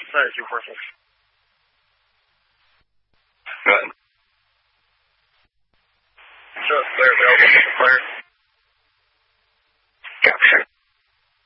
Sorry, 246. Go ahead. Show us clear available for the flare.